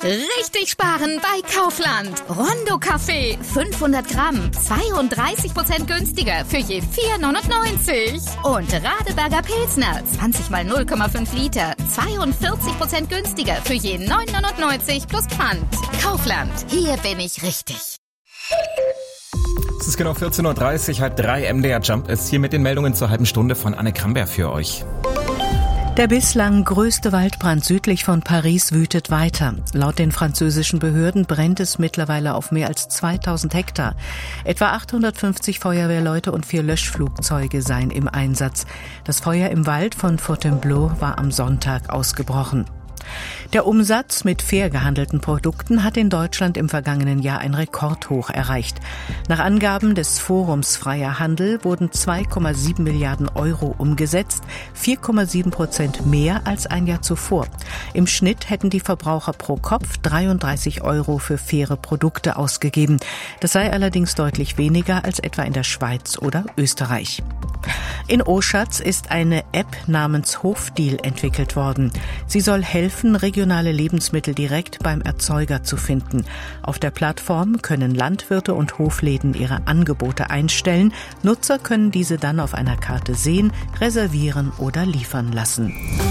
Richtig sparen bei Kaufland. Rondo Kaffee, 500 Gramm, 32% günstiger für je 4,99. Und Radeberger Pilsner, 20 mal 0,5 Liter, 42% günstiger für je 9,99 plus Pfand. Kaufland, hier bin ich richtig. Es ist genau 14.30 Uhr, halb 3. MDR Jump ist hier mit den Meldungen zur halben Stunde von Anne Kramberg für euch. Der bislang größte Waldbrand südlich von Paris wütet weiter. Laut den französischen Behörden brennt es mittlerweile auf mehr als 2000 Hektar. Etwa 850 Feuerwehrleute und 4 Löschflugzeuge seien im Einsatz. Das Feuer im Wald von Fontainebleau war am Sonntag ausgebrochen. Der Umsatz mit fair gehandelten Produkten hat in Deutschland im vergangenen Jahr ein Rekordhoch erreicht. Nach Angaben des Forums Freier Handel wurden 2,7 Milliarden Euro umgesetzt, 4,7% mehr als ein Jahr zuvor. Im Schnitt hätten die Verbraucher pro Kopf 33 Euro für faire Produkte ausgegeben. Das sei allerdings deutlich weniger als etwa in der Schweiz oder Österreich. In Oschatz ist eine App namens Hofdeal entwickelt worden. Sie soll helfen, regionale Lebensmittel direkt beim Erzeuger zu finden. Auf der Plattform können Landwirte und Hofläden ihre Angebote einstellen. Nutzer können diese dann auf einer Karte sehen, reservieren oder liefern lassen.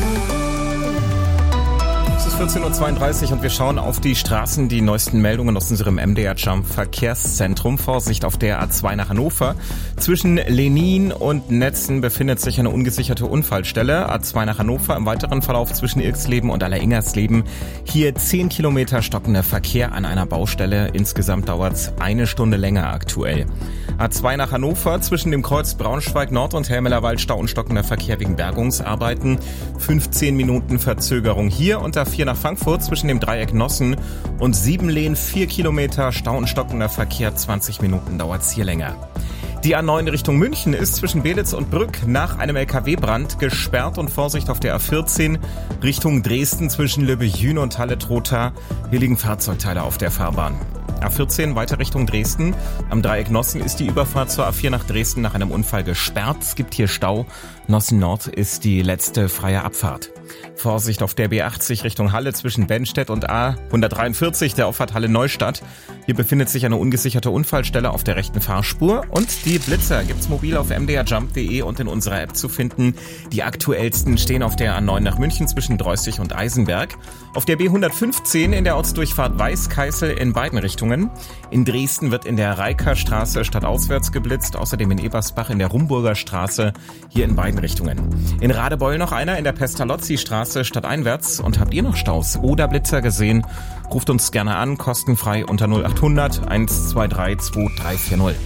Es ist 14.32 Uhr und wir schauen auf die Straßen, die neuesten Meldungen aus unserem MDR Jump Verkehrszentrum. Vorsicht auf der A2 nach Hannover. Zwischen Lenin und Netzen befindet sich eine ungesicherte Unfallstelle. A2 nach Hannover, im weiteren Verlauf zwischen Irksleben und Alleringersleben. Hier 10 Kilometer stockender Verkehr an einer Baustelle. Insgesamt dauert es 1 Stunde länger aktuell. A2 nach Hannover, zwischen dem Kreuz Braunschweig Nord und Helmelerwald Stau und stockender Verkehr wegen Bergungsarbeiten. 15 Minuten Verzögerung hier und A4 nach Frankfurt zwischen dem Dreieck Nossen und Siebenlehn 4 Kilometer Stau und stockender Verkehr, 20 Minuten dauert's hier länger. Die A9 Richtung München ist zwischen Belitz und Brück nach einem LKW-Brand gesperrt und Vorsicht auf der A14 Richtung Dresden zwischen Löbejün und Halle-Trotha. Hier liegen Fahrzeugteile auf der Fahrbahn. A14 weiter Richtung Dresden. Am Dreieck Nossen ist die Überfahrt zur A4 nach Dresden nach einem Unfall gesperrt. Es gibt hier Stau. Nossen Nord ist die letzte freie Abfahrt. Vorsicht auf der B80 Richtung Halle zwischen Bennstedt und A143, der Auffahrt Halle-Neustadt. Hier befindet sich eine ungesicherte Unfallstelle auf der rechten Fahrspur. Und die Blitzer gibt's mobil auf mdrjump.de und in unserer App zu finden. Die aktuellsten stehen auf der A9 nach München zwischen Dreußig und Eisenberg. Auf der B115 in der Ortsdurchfahrt Weißkeißel in beiden Richtungen. In Dresden wird in der Reikerstraße stadtauswärts geblitzt. Außerdem in Ebersbach in der Rumburger Straße, hier in beiden Richtungen. In Radebeul noch einer in der Pestalozzi-Straße stadteinwärts. Und habt ihr noch Staus oder Blitzer gesehen? Ruft uns gerne an, kostenfrei unter 0800 123 2340.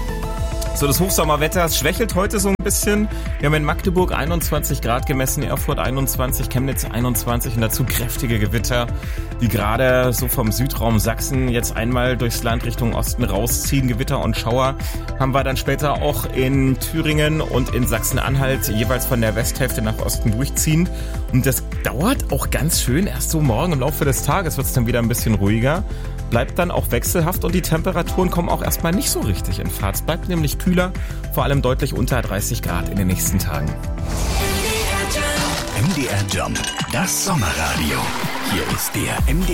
So, das Hochsommerwetter, es schwächelt heute so ein bisschen. Wir haben in Magdeburg 21 Grad gemessen, Erfurt 21, Chemnitz 21 und dazu kräftige Gewitter, die gerade so vom Südraum Sachsen jetzt einmal durchs Land Richtung Osten rausziehen. Gewitter und Schauer haben wir dann später auch in Thüringen und in Sachsen-Anhalt jeweils von der Westhälfte nach Osten durchziehend. Und das dauert auch ganz schön. Erst so morgen im Laufe des Tages wird es dann wieder ein bisschen ruhiger. Bleibt dann auch wechselhaft und die Temperaturen kommen auch erstmal nicht so richtig in Fahrt. Es bleibt nämlich kühler, vor allem deutlich unter 30 Grad in den nächsten Tagen. MDR Jump, das Sommerradio. Hier ist der MDR